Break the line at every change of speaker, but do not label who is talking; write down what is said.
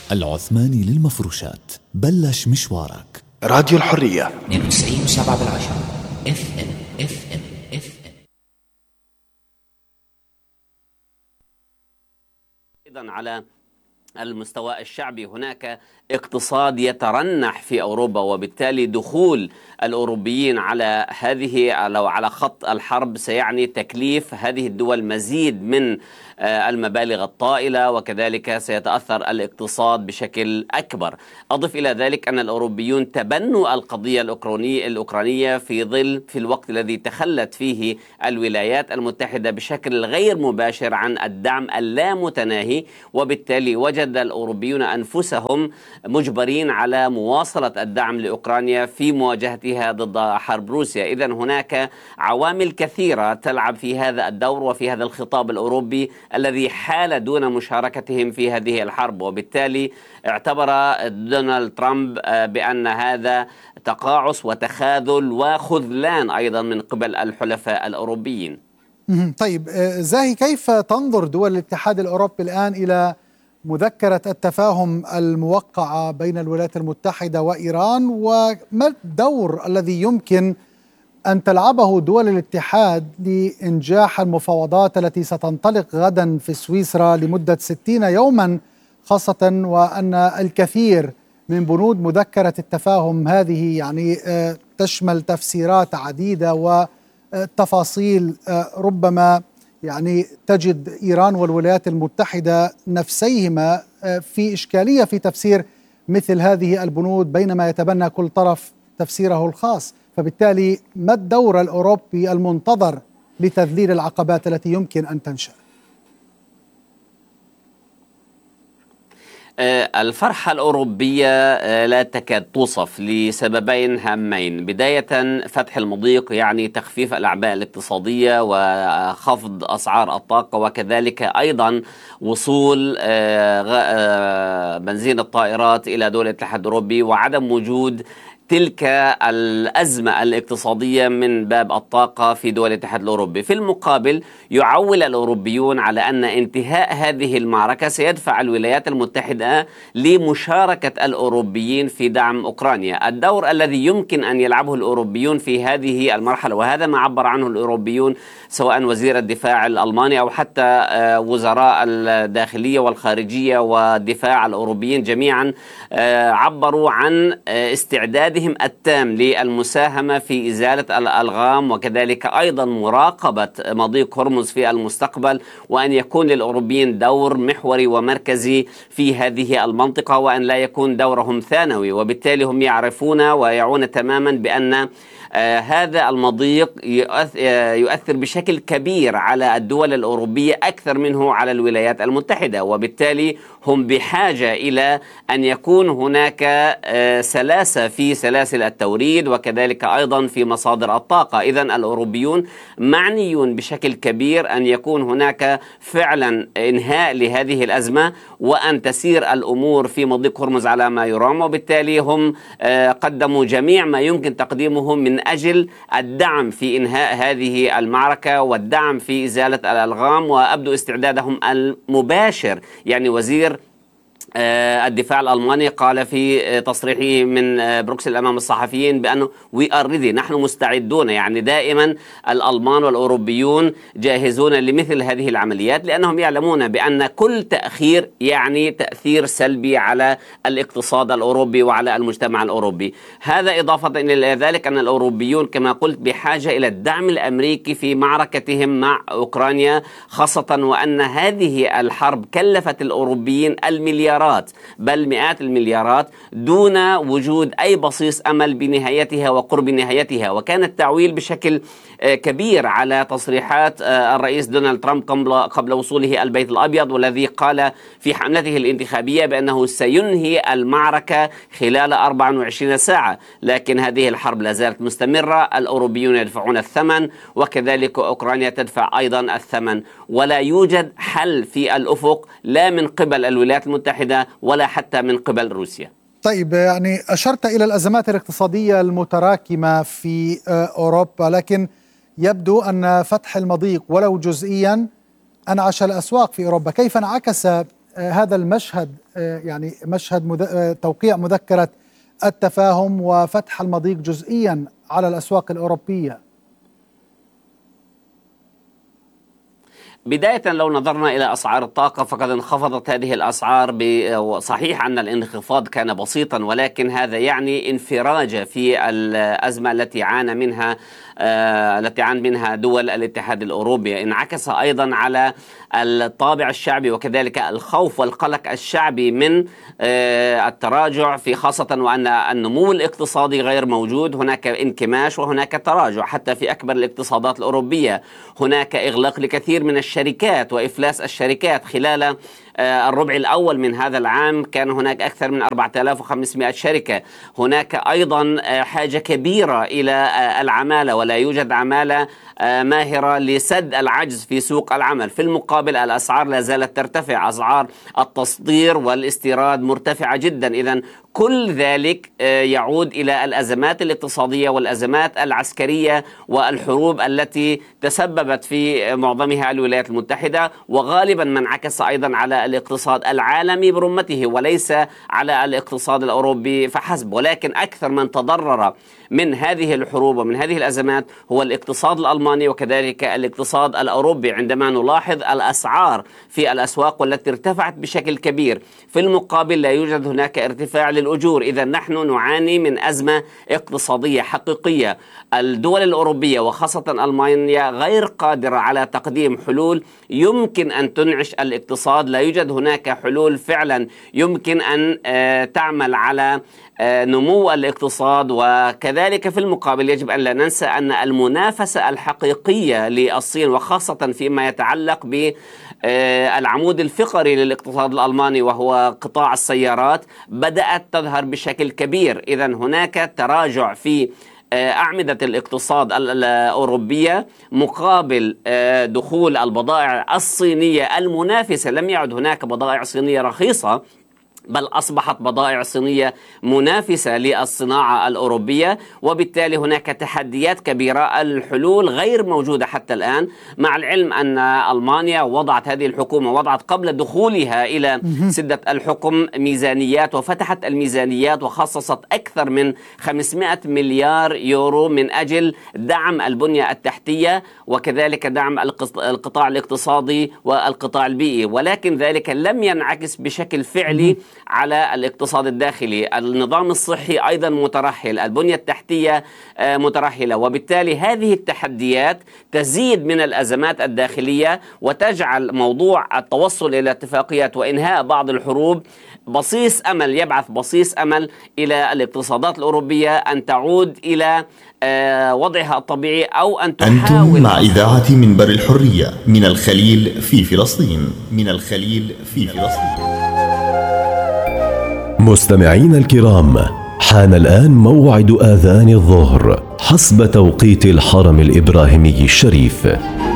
العثماني للمفروشات، بلش مشوارك.
راديو الحرية
92.7 FM.
أيضا على المستوى الشعبي هناك اقتصاد يترنح في أوروبا، وبالتالي دخول الأوروبيين على على خط الحرب سيعني تكليف هذه الدول مزيد من المبالغ الطائلة، وكذلك سيتأثر الاقتصاد بشكل أكبر. أضف إلى ذلك أن الأوروبيون تبنوا القضية الأوكرانية في الوقت الذي تخلت فيه الولايات المتحدة بشكل غير مباشر عن الدعم اللامتناهي، وبالتالي وجد الأوروبيون أنفسهم مجبرين على مواصلة الدعم لأوكرانيا في مواجهتها ضد حرب روسيا. إذن هناك عوامل كثيرة تلعب في هذا الدور وفي هذا الخطاب الأوروبي الذي حال دون مشاركتهم في هذه الحرب، وبالتالي اعتبر دونالد ترامب بأن هذا تقاعس وتخاذل وخذلان أيضا من قبل الحلفاء الأوروبيين.
طيب زاهي، كيف تنظر دول الاتحاد الأوروبي الآن إلى مذكرة التفاهم الموقعة بين الولايات المتحدة وإيران، وما الدور الذي يمكن أن تلعبه دول الاتحاد لإنجاح المفاوضات التي ستنطلق غدا في سويسرا لمدة 60 يوما، خاصة وأن الكثير من بنود مذكرة التفاهم هذه يعني تشمل تفسيرات عديدة وتفاصيل ربما يعني تجد إيران والولايات المتحدة نفسيهما في إشكالية في تفسير مثل هذه البنود، بينما يتبنى كل طرف تفسيره الخاص. فبالتالي ما الدور الأوروبي المنتظر لتذليل العقبات التي يمكن أن تنشأ؟
الفرحة الأوروبية لا تكاد توصف لسببين هامين. بداية، فتح المضيق يعني تخفيف الأعباء الاقتصادية وخفض أسعار الطاقة، وكذلك أيضا وصول بنزين الطائرات إلى دول الاتحاد الأوروبي، وعدم وجود تلك الأزمة الاقتصادية من باب الطاقة في دول الاتحاد الأوروبي. في المقابل يعول الأوروبيون على أن انتهاء هذه المعركة سيدفع الولايات المتحدة لمشاركة الأوروبيين في دعم أوكرانيا. الدور الذي يمكن أن يلعبه الأوروبيون في هذه المرحلة، وهذا ما عبر عنه الأوروبيون سواء وزير الدفاع الألماني أو حتى وزراء الداخلية والخارجية والدفاع الأوروبيين جميعا، عبروا عن استعداد التام للمساهمة في إزالة الألغام، وكذلك أيضا مراقبة مضيق هرمز في المستقبل، وأن يكون للأوروبيين دور محوري ومركزي في هذه المنطقة، وأن لا يكون دورهم ثانوي. وبالتالي هم يعرفون ويعون تماما بأن هذا المضيق يؤثر بشكل كبير على الدول الأوروبية أكثر منه على الولايات المتحدة، وبالتالي هم بحاجة إلى أن يكون هناك سلاسة في سلاسل التوريد وكذلك أيضا في مصادر الطاقة. إذن الأوروبيون معنيون بشكل كبير أن يكون هناك فعلا إنهاء لهذه الأزمة، وأن تسير الأمور في مضيق هرمز على ما يرام، وبالتالي هم قدموا جميع ما يمكن تقديمه من أجل الدعم في إنهاء هذه المعركة والدعم في إزالة الألغام، وأبدو استعدادهم المباشر. يعني وزير الدفاع الألماني قال في تصريحه من بروكسل أمام الصحفيين بأنه نحن مستعدون. يعني دائما الألمان والأوروبيون جاهزون لمثل هذه العمليات، لأنهم يعلمون بأن كل تأخير يعني تأثير سلبي على الاقتصاد الأوروبي وعلى المجتمع الأوروبي. هذا إضافة إلى ذلك أن الأوروبيون كما قلت بحاجة إلى الدعم الأمريكي في معركتهم مع أوكرانيا، خاصة وأن هذه الحرب كلفت الأوروبيين المليارات بل مئات المليارات دون وجود أي بصيص أمل بنهايتها وقرب نهايتها. وكان التعويل بشكل كبير على تصريحات الرئيس دونالد ترامب قبل وصوله البيت الأبيض، والذي قال في حملته الانتخابية بأنه سينهي المعركة خلال 24 ساعة، لكن هذه الحرب لا زالت مستمرة. الأوروبيون يدفعون الثمن، وكذلك أوكرانيا تدفع أيضا الثمن، ولا يوجد حل في الأفق لا من قبل الولايات المتحدة ولا حتى من قبل روسيا.
طيب، يعني أشرت إلى الأزمات الاقتصادية المتراكمة في أوروبا، لكن يبدو أن فتح المضيق ولو جزئيا أنعش الأسواق في أوروبا. كيف انعكس هذا المشهد، يعني مشهد توقيع مذكرة التفاهم وفتح المضيق جزئيا على الأسواق الأوروبية؟
بداية لو نظرنا إلى أسعار الطاقة فقد انخفضت هذه الأسعار. صحيح أن الانخفاض كان بسيطا، ولكن هذا يعني انفراج في الأزمة التي عانى منها دول الاتحاد الأوروبي. انعكس أيضا على الطابع الشعبي وكذلك الخوف والقلق الشعبي من التراجع، في خاصة وأن النمو الاقتصادي غير موجود. هناك انكماش وهناك تراجع حتى في أكبر الاقتصادات الأوروبية. هناك إغلاق لكثير من الشركات وإفلاس الشركات. خلال الربع الأول من هذا العام كان هناك أكثر من 4500 شركة. هناك أيضا حاجة كبيرة إلى العمالة، ولا يوجد عمالة ماهرة لسد العجز في سوق العمل. في المقابل الأسعار لا زالت ترتفع، أسعار التصدير والاستيراد مرتفعة جدا. إذن كل ذلك يعود إلى الأزمات الاقتصادية والأزمات العسكرية والحروب التي تسببت في معظمها الولايات المتحدة، وغالبا من انعكس أيضا على الاقتصاد العالمي برمته وليس على الاقتصاد الأوروبي فحسب. ولكن أكثر من تضرر من هذه الحروب ومن هذه الأزمات هو الاقتصاد الألماني وكذلك الاقتصاد الأوروبي، عندما نلاحظ الأسعار في الأسواق والتي ارتفعت بشكل كبير. في المقابل لا يوجد هناك ارتفاع للأجور. إذا نحن نعاني من أزمة اقتصادية حقيقية. الدول الأوروبية وخاصة ألمانيا غير قادرة على تقديم حلول يمكن أن تنعش الاقتصاد. لا يوجد هناك حلول فعلا يمكن أن تعمل على نمو الاقتصاد. وكذلك في المقابل يجب أن لا ننسى أن المنافسة الحقيقية للصين وخاصة فيما يتعلق بالعمود الفقري للاقتصاد الألماني وهو قطاع السيارات بدأت تظهر بشكل كبير. إذا هناك تراجع في أعمدة الاقتصاد الأوروبية مقابل دخول البضائع الصينية المنافسة. لم يعد هناك بضائع صينية رخيصة، بل أصبحت بضائع صينية منافسة للصناعة الأوروبية، وبالتالي هناك تحديات كبيرة. الحلول غير موجودة حتى الآن، مع العلم أن ألمانيا وضعت هذه الحكومة وضعت قبل دخولها إلى سدة الحكم ميزانيات، وفتحت الميزانيات وخصصت أكثر من 500 مليار يورو من أجل دعم البنية التحتية وكذلك دعم القطاع الاقتصادي والقطاع البيئي. ولكن ذلك لم ينعكس بشكل فعلي على الاقتصاد الداخلي. النظام الصحي أيضا مترهل، البنية التحتية مترهلة، وبالتالي هذه التحديات تزيد من الأزمات الداخلية وتجعل موضوع التوصل إلى اتفاقيات وإنهاء بعض الحروب بصيص أمل، يبعث بصيص أمل إلى الاقتصادات الأوروبية أن تعود إلى وضعها الطبيعي أو أن تحاول.
أنتم مع إذاعة منبر الحرية من الخليل في فلسطين.
مستمعين الكرام، حان الآن موعد آذان الظهر حسب توقيت الحرم الإبراهيمي الشريف.